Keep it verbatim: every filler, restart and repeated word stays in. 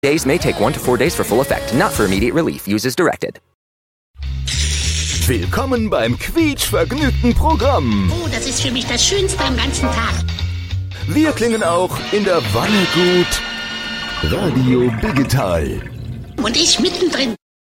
Days may take one to four days for full effect, not for immediate relief. Use as directed. Willkommen beim quietschvergnügten Programm. Oh, das ist für mich das Schönste am ganzen Tag. Wir klingen auch in der Wanne gut. Radio Digital. Und ich mittendrin.